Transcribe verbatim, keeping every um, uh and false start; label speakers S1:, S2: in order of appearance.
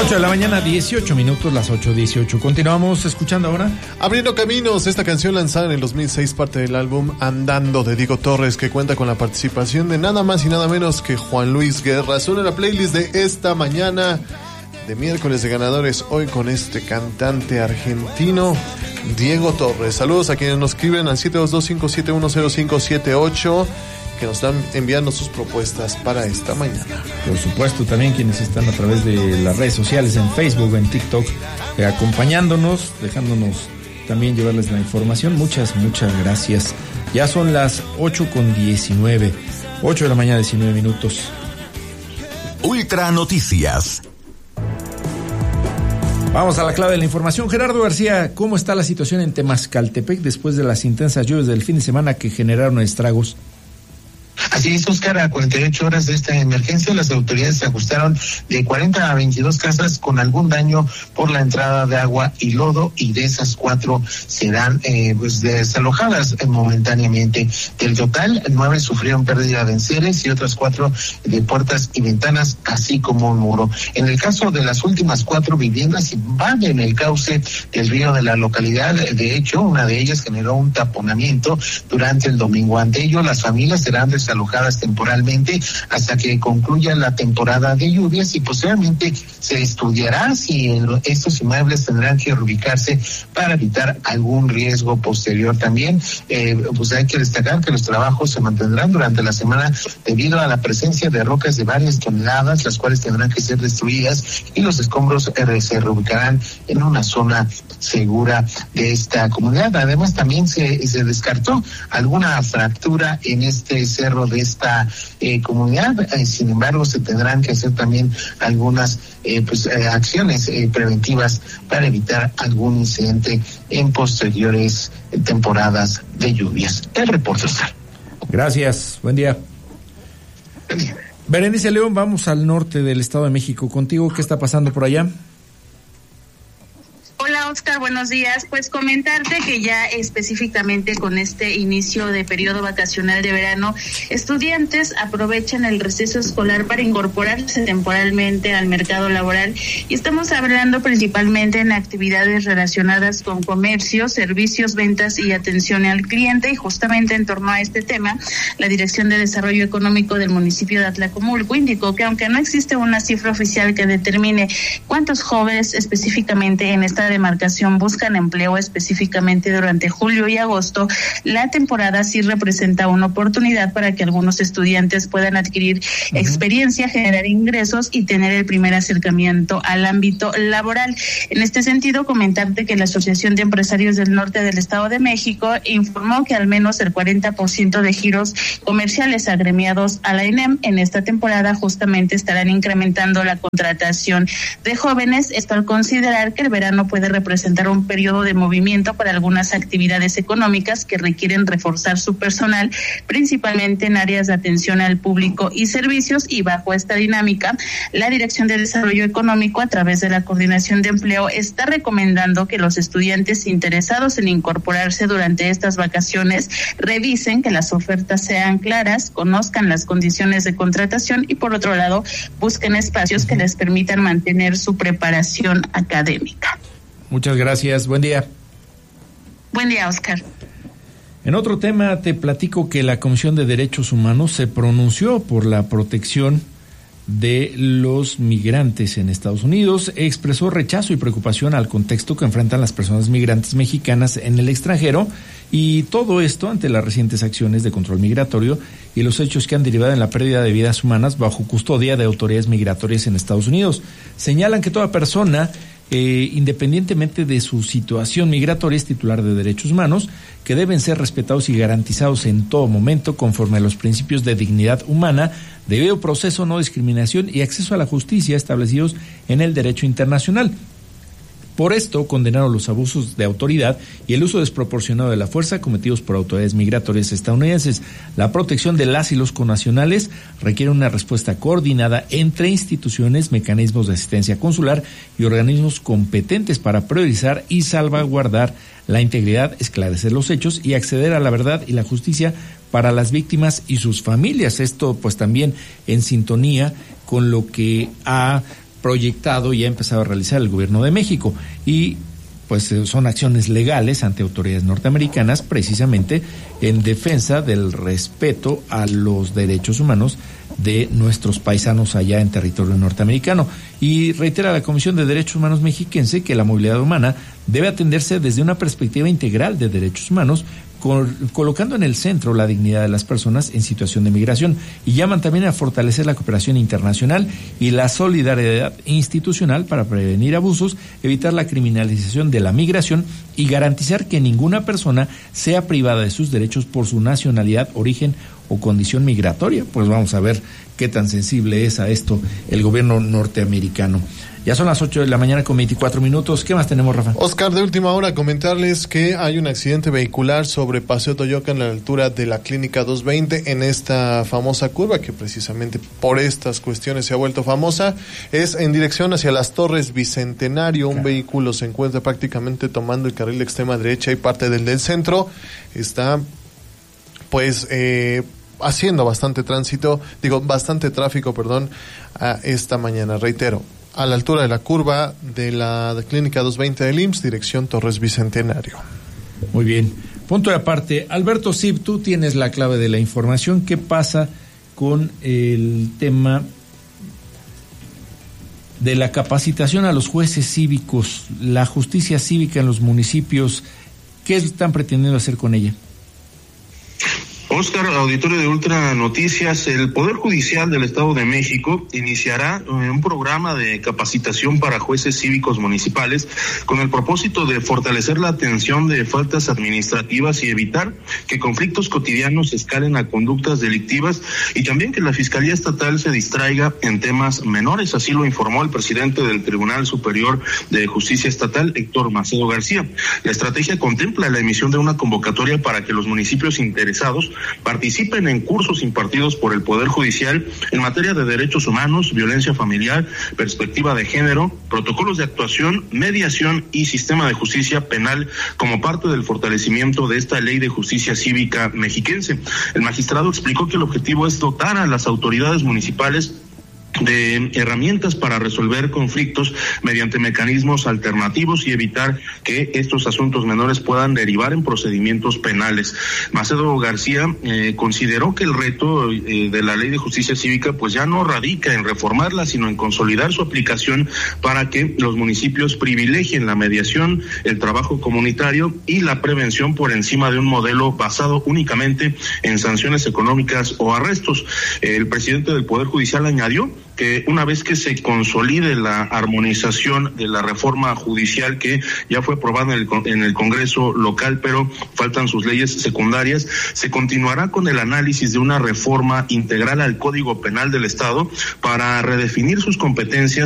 S1: ocho de la mañana, dieciocho minutos, las ocho dieciocho. Continuamos escuchando ahora
S2: Abriendo Caminos, esta canción lanzada en el dos mil seis, parte del álbum Andando de Diego Torres, que cuenta con la participación de nada más y nada menos que Juan Luis Guerra. Suena la playlist de esta mañana de miércoles de ganadores, hoy con este cantante argentino Diego Torres. Saludos a quienes nos escriben al siete dos dos, cinco siete uno, cero cinco siete ocho, que nos están enviando sus propuestas para esta mañana.
S1: Por supuesto, también quienes están a través de las redes sociales, en Facebook, en TikTok, eh, acompañándonos, dejándonos también llevarles la información. Muchas, muchas gracias. Ya son las ocho con diecinueve, ocho de la mañana, diecinueve minutos.
S3: Ultra Noticias.
S1: Vamos a la clave de la información. Gerardo García, ¿cómo está la situación en Temascaltepec después de las intensas lluvias del fin de semana que generaron estragos?
S4: Así es, Oscar, a cuarenta y ocho horas de esta emergencia, las autoridades se ajustaron de cuarenta a veintidós casas con algún daño por la entrada de agua y lodo, y de esas cuatro serán eh, pues desalojadas eh, momentáneamente. Del total, nueve sufrieron pérdida de enseres y otras cuatro de puertas y ventanas, así como un muro. En el caso de las últimas cuatro viviendas, van en el cauce del río de la localidad. De hecho, una de ellas generó un taponamiento durante el domingo. Ante ello, las familias serán desalojadas temporalmente hasta que concluya la temporada de lluvias, y posteriormente se estudiará si el, estos inmuebles tendrán que reubicarse para evitar algún riesgo posterior. También eh, pues hay que destacar que los trabajos se mantendrán durante la semana debido a la presencia de rocas de varias toneladas, las cuales tendrán que ser destruidas, y los escombros eh, se reubicarán en una zona segura de esta comunidad. Además, también se, se descartó alguna fractura en este cerro de esta eh, comunidad. Eh, sin embargo, se tendrán que hacer también algunas eh, pues, eh, acciones eh, preventivas para evitar algún incidente en posteriores eh, temporadas de lluvias. El reporte está.
S1: Gracias, buen día.
S4: Buen día.
S1: Berenice León, vamos al norte del Estado de México. Contigo, ¿qué está pasando por allá?
S5: Hola Oscar, buenos días. Pues comentarte que ya específicamente con este inicio de periodo vacacional de verano, estudiantes aprovechan el receso escolar para incorporarse temporalmente al mercado laboral, y estamos hablando principalmente en actividades relacionadas con comercio, servicios, ventas y atención al cliente. Y justamente en torno a este tema, la Dirección de Desarrollo Económico del municipio de Atlacomulco indicó que aunque no existe una cifra oficial que determine cuántos jóvenes específicamente en esta demarcación buscan empleo específicamente durante julio y agosto, la temporada sí representa una oportunidad para que algunos estudiantes puedan adquirir uh-huh. experiencia, generar ingresos y tener el primer acercamiento al ámbito laboral. En este sentido, comentarte que la Asociación de Empresarios del Norte del Estado de México informó que al menos el cuarenta por ciento de giros comerciales agremiados a la E N E M en esta temporada justamente estarán incrementando la contratación de jóvenes, esto al considerar que el verano puede representar un periodo de movimiento para algunas actividades económicas que requieren reforzar su personal, principalmente en áreas de atención al público y servicios. Y bajo esta dinámica, la Dirección de Desarrollo Económico, a través de la Coordinación de Empleo, está recomendando que los estudiantes interesados en incorporarse durante estas vacaciones revisen que las ofertas sean claras, conozcan las condiciones de contratación y, por otro lado, busquen espacios que les permitan mantener su preparación académica.
S1: Muchas gracias, buen día.
S5: Buen día, Oscar.
S1: En otro tema, te platico que la Comisión de Derechos Humanos se pronunció por la protección de los migrantes en Estados Unidos. Expresó rechazo y preocupación al contexto que enfrentan las personas migrantes mexicanas en el extranjero, y todo esto ante las recientes acciones de control migratorio y los hechos que han derivado en la pérdida de vidas humanas bajo custodia de autoridades migratorias en Estados Unidos. Señalan que toda persona, Eh, independientemente de su situación migratoria, es titular de derechos humanos que deben ser respetados y garantizados en todo momento conforme a los principios de dignidad humana, debido proceso, no discriminación y acceso a la justicia establecidos en el derecho internacional. Por esto, condenaron los abusos de autoridad y el uso desproporcionado de la fuerza cometidos por autoridades migratorias estadounidenses. La protección de las y los connacionales requiere una respuesta coordinada entre instituciones, mecanismos de asistencia consular y organismos competentes para priorizar y salvaguardar la integridad, esclarecer los hechos y acceder a la verdad y la justicia para las víctimas y sus familias. Esto, pues, también en sintonía con lo que ha proyectado y ha empezado a realizar el gobierno de México. Y pues son acciones legales ante autoridades norteamericanas, precisamente en defensa del respeto a los derechos humanos de nuestros paisanos allá en territorio norteamericano. Y reitera la Comisión de Derechos Humanos mexiquense que la movilidad humana debe atenderse desde una perspectiva integral de derechos humanos, Col- colocando en el centro la dignidad de las personas en situación de migración, y llaman también a fortalecer la cooperación internacional y la solidaridad institucional para prevenir abusos, evitar la criminalización de la migración y garantizar que ninguna persona sea privada de sus derechos por su nacionalidad, origen o condición migratoria. Pues vamos a ver qué tan sensible es a esto el gobierno norteamericano. Ya son las ocho de la mañana con veinticuatro minutos. ¿Qué más tenemos, Rafa?
S2: Oscar, de última hora, comentarles que hay un accidente vehicular sobre Paseo Toyocan a la altura de la Clínica doscientos veinte en esta famosa curva que precisamente por estas cuestiones se ha vuelto famosa. Es en dirección hacia las Torres Bicentenario. Un vehículo se encuentra prácticamente tomando el carril de extrema derecha y parte del del centro. Está pues eh, haciendo bastante tránsito, digo, bastante tráfico, perdón, a esta mañana. Reitero, a la altura de la curva de la de Clínica doscientos veinte del I M S S, dirección Torres Bicentenario.
S1: Muy bien. Punto de aparte. Alberto Sib, tú tienes la clave de la información. ¿Qué pasa con el tema de la capacitación a los jueces cívicos, la justicia cívica en los municipios? ¿Qué están pretendiendo hacer con ella?
S6: Oscar, auditorio de Ultra Noticias, el Poder Judicial del Estado de México iniciará un programa de capacitación para jueces cívicos municipales con el propósito de fortalecer la atención de faltas administrativas y evitar que conflictos cotidianos escalen a conductas delictivas, y también que la Fiscalía Estatal se distraiga en temas menores. Así lo informó el presidente del Tribunal Superior de Justicia Estatal, Héctor Macedo García. La estrategia contempla la emisión de una convocatoria para que los municipios interesados participen en cursos impartidos por el Poder Judicial en materia de derechos humanos, violencia familiar, perspectiva de género, protocolos de actuación, mediación y sistema de justicia penal, como parte del fortalecimiento de esta ley de justicia cívica mexiquense. El magistrado explicó que el objetivo es dotar a las autoridades municipales de herramientas para resolver conflictos mediante mecanismos alternativos y evitar que estos asuntos menores puedan derivar en procedimientos penales. Macedo García eh, consideró que el reto eh, de la Ley de Justicia Cívica pues ya no radica en reformarla, sino en consolidar su aplicación para que los municipios privilegien la mediación, el trabajo comunitario y la prevención por encima de un modelo basado únicamente en sanciones económicas o arrestos. El presidente del Poder Judicial añadió que una vez que se consolide la armonización de la reforma judicial que ya fue aprobada en el, en el Congreso local, pero faltan sus leyes secundarias, se continuará con el análisis de una reforma integral al Código Penal del Estado para redefinir sus competencias